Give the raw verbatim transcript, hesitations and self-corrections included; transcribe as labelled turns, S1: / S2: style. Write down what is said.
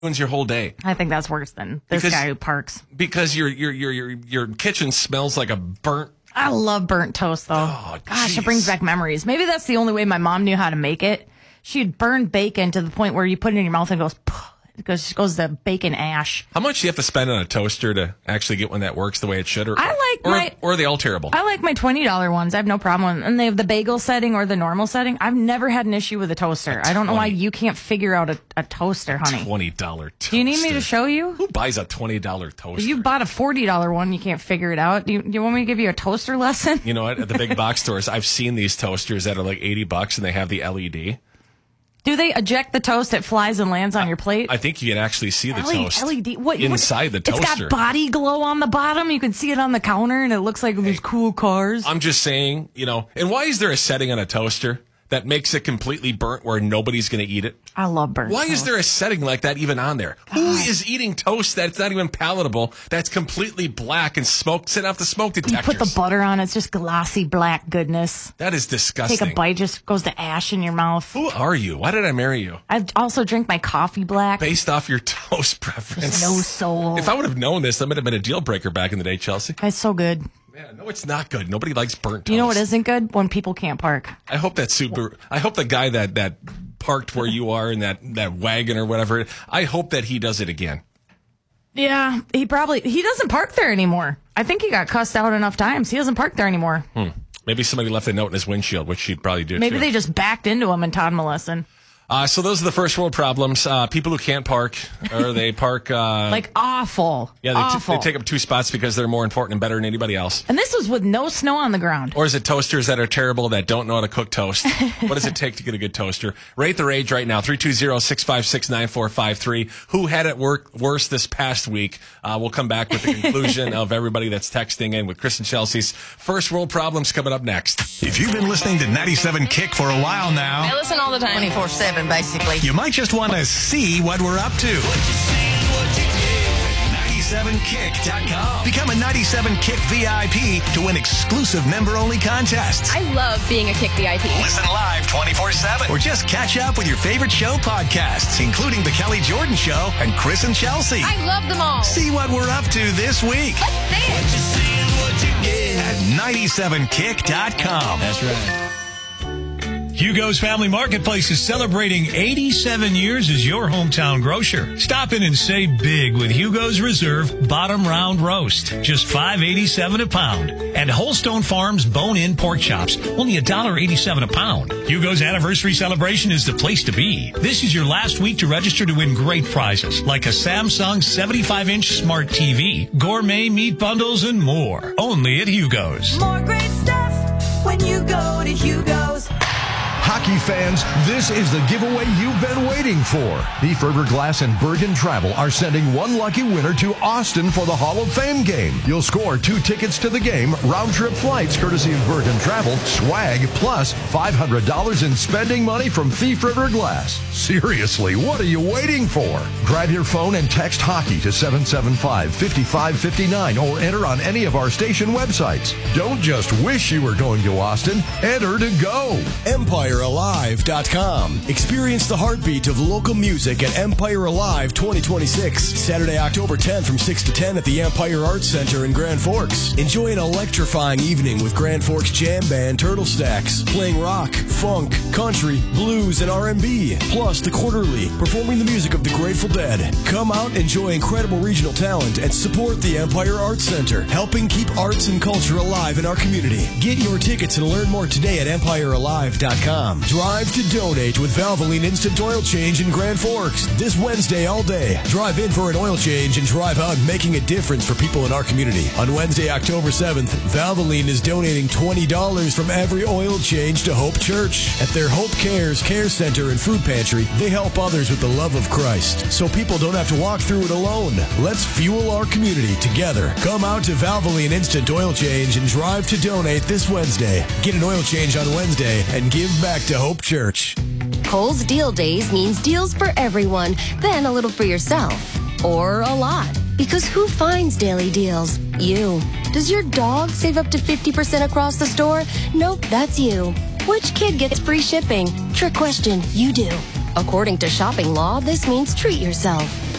S1: ruins your whole day.
S2: I think that's worse than this
S1: Because-
S2: guy who parks.
S1: Because your your your your your kitchen smells like a burnt.
S2: I love burnt toast, though.
S1: Oh,
S2: Gosh,
S1: geez.
S2: it brings back memories. Maybe that's the only way my mom knew how to make it. She'd burn bacon to the point where you put it in your mouth and it goes, it goes, it goes to bacon ash.
S1: How much do you have to spend on a toaster to actually get one that works the way it should? Or,
S2: I like
S1: or,
S2: my-
S1: or are they all terrible?
S2: I like my twenty dollar ones. I have no problem. And they have the bagel setting or the normal setting. I've never had an issue with a toaster. I don't know why
S1: twenty
S2: you can't figure out a, a toaster, honey.
S1: twenty dollars toaster.
S2: Do you need me to show you?
S1: Who buys a twenty dollars toaster?
S2: You bought a forty dollar one. You can't figure it out. Do you, do you want me to give you a toaster lesson?
S1: You know what? At the big box stores, I've seen these toasters that are like eighty bucks and they have the L E D.
S2: Do they eject the toast? It flies and lands on your plate?
S1: I think you can actually see the
S2: L E D
S1: toast
S2: L E D what,
S1: inside
S2: what,
S1: the toaster.
S2: It's got body glow on the bottom. You can see it on the counter, and it looks like these cool cars.
S1: I'm just saying, you know, and why is there a setting on a toaster that makes it completely burnt where nobody's going to eat it?
S2: I love burnt
S1: Why
S2: toast.
S1: is there a setting like that even on there? God. Who is eating toast that's not even palatable, that's completely black and smoke, sitting off the smoke
S2: You
S1: detectors?
S2: put the butter on, it's just glossy black goodness.
S1: That is disgusting.
S2: Take a bite, just goes to ash in your mouth.
S1: Who are you? Why did I marry you?
S2: I also drink my coffee black.
S1: Based off your toast preference.
S2: No soul.
S1: If I would have known this, that would have been a deal breaker back in the day, Chelsea.
S2: It's so good.
S1: Man, no, it's not good. Nobody likes burnt toast.
S2: You know what isn't good? When people can't park.
S1: I hope that super. I hope the guy that that parked where you are in that that wagon or whatever. I hope that he does it again.
S2: Yeah, he probably, he doesn't park there anymore. I think he got cussed out enough times. He doesn't park there anymore.
S1: Hmm. Maybe somebody left a note in his windshield, which she'd probably do
S2: Maybe
S1: too.
S2: they just backed into him and taught him a lesson.
S1: Uh, so those are the first world problems. Uh, people who can't park, or they park uh,
S2: Like awful.
S1: yeah, they, t-
S2: awful.
S1: they take up two spots because they're more important and better than anybody else.
S2: And this was with no snow on the ground.
S1: Or is it toasters that are terrible that don't know how to cook toast? What does it take to get a good toaster? Rate the rage right now, three two zero, six five six, nine four five three. Who had it work worse this past week? Uh, we'll come back with the conclusion of everybody that's texting in with Chris and Chelsea's first world problems coming up next.
S3: If you've been listening to ninety-seven Kick for a while now,
S4: I listen all the time. twenty-four seven, basically.
S3: you might just want to see what we're up to. ninety-seven kick dot com. Become a ninety-seven Kick V I P to win exclusive member-only contests.
S5: I love being a Kick V I P.
S3: Listen live twenty-four seven. Or just catch up with your favorite show podcasts, including The Kelly Jordan Show and Chris and Chelsea.
S5: I love them all.
S3: See what we're up to this week
S5: Let's see it.
S3: at ninety-seven kick dot com.
S6: That's right. Hugo's Family Marketplace is celebrating eighty-seven years as your hometown grocer. Stop in and save big with Hugo's Reserve Bottom Round Roast, just five eighty-seven a pound. And Holstone Farms Bone-In Pork Chops, only one eighty-seven a pound. Hugo's anniversary celebration is the place to be. This is your last week to register to win great prizes, like a Samsung seventy-five inch smart T V, gourmet meat bundles, and more. Only at Hugo's.
S7: More great stuff when you go to Hugo's.
S8: Hockey fans, this is the giveaway you've been waiting for. The Ferber Glass and Bergen Travel are sending one lucky winner to Austin for the Hall of Fame game. You'll score two tickets to the game, round-trip flights courtesy of Bergen Travel, swag, plus five hundred dollars in spending money from Thief River Glass. Seriously, what are you waiting for? Grab your phone and text hockey to seven seven five, five five five nine or enter on any of our station websites. Don't just wish you were going to Austin. Enter to go.
S9: Empire Alive dot com. Experience the heartbeat of local music at Empire Alive twenty twenty-six. Saturday, October tenth from six to ten at the Empire Arts Center in Grand Forks. Enjoy an electrifying evening with Grand Forks Jam Band Turtle Stacks, playing rock, funk, country, blues, and R and B. Plus, the Quarterly, performing the music of the Grateful Dead. Come out, enjoy incredible regional talent, and support the Empire Arts Center, helping keep arts and culture alive in our community. Get your tickets and learn more today at Empire Alive dot com. Drive to donate with Valvoline Instant Oil Change in Grand Forks this Wednesday all day. Drive in for an oil change and drive out making a difference for people in our community. On Wednesday, October seventh, Valvoline is donating twenty dollars from every oil change to Hope Church. At their Hope Cares Care Center and Food Pantry, they help others with the love of Christ, so people don't have to walk through it alone. Let's fuel our community together. Come out to Valvoline Instant Oil Change and drive to donate this Wednesday. Get an oil change on Wednesday and give back to Hope Church.
S10: Kohl's Deal Days means deals for everyone, then a little for yourself. Or a lot. Because who finds daily deals? You. Does your dog save up to fifty percent across the store? Nope, that's you. Which kid gets free shipping? Trick question, you do. According to shopping law, this means treat yourself.